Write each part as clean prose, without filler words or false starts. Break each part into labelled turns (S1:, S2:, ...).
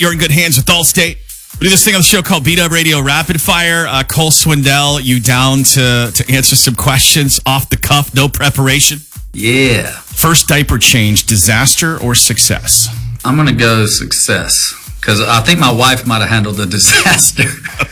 S1: You're in good hands with Allstate. We do this thing on the show called Beat Up Radio Rapid Fire. Cole Swindell, you down to answer some questions off the cuff, no preparation?
S2: Yeah.
S1: First diaper change, disaster or success?
S2: I'm going to go success because I think my wife might have handled the disaster.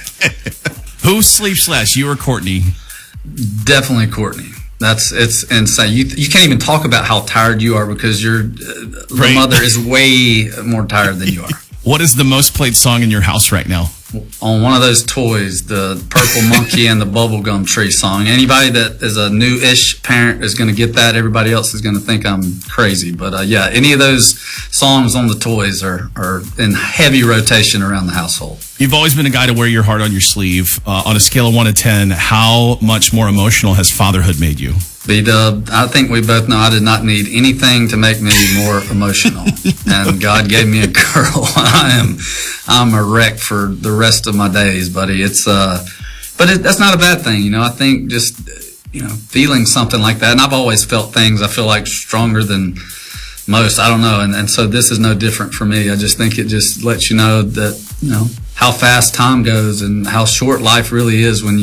S1: Who sleeps less, you or Courtney?
S2: Definitely Courtney. It's insane. You can't even talk about how tired you are because the mother is way more tired than you are.
S1: What is the most played song in your house right now?
S2: On one of those toys, the Purple Monkey and the Bubblegum Tree song. Anybody that is a new-ish parent is going to get that. Everybody else is going to think I'm crazy. But yeah, any of those songs on the toys are in heavy rotation around the household.
S1: You've always been a guy to wear your heart on your sleeve. On a scale of 1 to 10, how much more emotional has fatherhood made you?
S2: B-Dub, I think we both know I did not need anything to make me more emotional. And God gave me a girl. I'm a wreck for the rest of my days, buddy. That's not a bad thing. You know, I think just, feeling something like that. And I've always felt things I feel like stronger than most. I don't know. And so this is no different for me. I just think it just lets you know that, how fast time goes and how short life really is when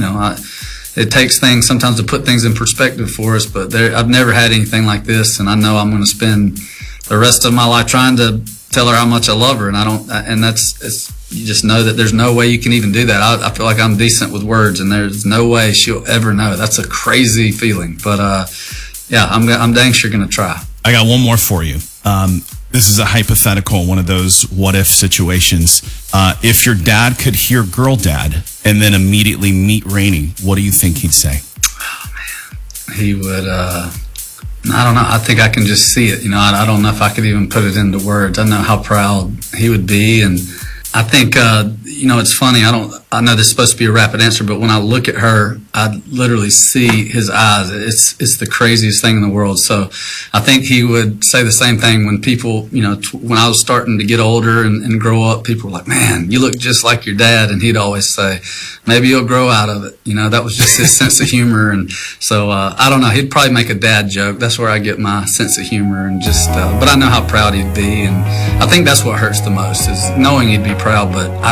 S2: it takes things sometimes to put things in perspective for us, but I've never had anything like this, and I know I'm going to spend the rest of my life trying to tell her how much I love her, you just know that there's no way you can even do that. I feel like I'm decent with words, and there's no way she'll ever know. That's a crazy feeling, but yeah, I'm dang sure going to try.
S1: I got one more for you. This is a hypothetical, one of those what-if situations. If your dad could hear Girl Dad and then immediately meet Rainey, what do you think he'd say?
S2: Oh, man. He would, I don't know. I think I can just see it. I don't know if I could even put it into words. I know how proud he would be. And I think, it's funny. I know this is supposed to be a rapid answer, but when I look at her, I literally see his eyes. It's the craziest thing in the world. So I think he would say the same thing when people, when I was starting to get older and grow up, people were like, man, you look just like your dad. And he'd always say, maybe you'll grow out of it. That was just his sense of humor. And so, I don't know. He'd probably make a dad joke. That's where I get my sense of humor and but I know how proud he'd be. And I think that's what hurts the most is knowing he'd be proud, but I